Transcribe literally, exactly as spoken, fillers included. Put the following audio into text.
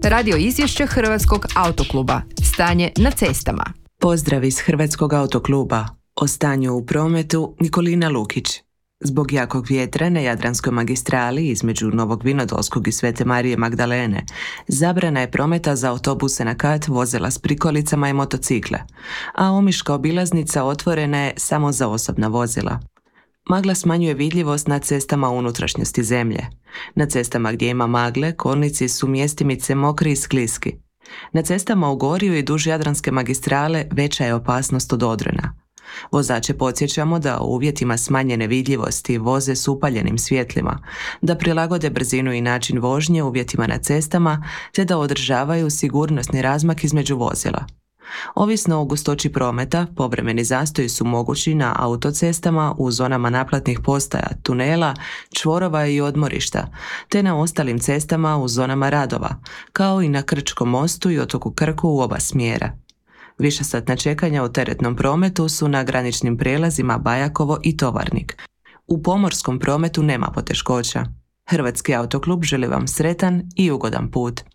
Radio izvješće Hrvatskog autokluba. Stanje na cestama. Pozdrav iz Hrvatskog autokluba. O stanju u prometu Nikolina Lukić. Zbog jakog vjetra na Jadranskoj magistrali između Novog Vinodolskog i Svete Marije Magdalene zabrana je prometa za autobuse na kat, vozila s prikolicama i motocikle, a omiška obilaznica otvorena je samo za osobna vozila. Magla smanjuje vidljivost na cestama u unutrašnjosti zemlje. Na cestama gdje ima magle, kolnici su mjestimice mokri i skliski. Na cestama u goriju i duž Jadranske magistrale veća je opasnost od odrona. Vozače podsjećamo da u uvjetima smanjene vidljivosti voze s upaljenim svjetlima, da prilagode brzinu i način vožnje uvjetima na cestama, te da održavaju sigurnosni razmak između vozila. Ovisno o gustoći prometa, povremeni zastoji su mogući na autocestama, u zonama naplatnih postaja, tunela, čvorova i odmorišta, te na ostalim cestama u zonama radova, kao i na Krčkom mostu i otoku Krku u oba smjera. Višesatna čekanja u teretnom prometu su na graničnim prijelazima Bajakovo i Tovarnik. U pomorskom prometu nema poteškoća. Hrvatski autoklub želi vam sretan i ugodan put.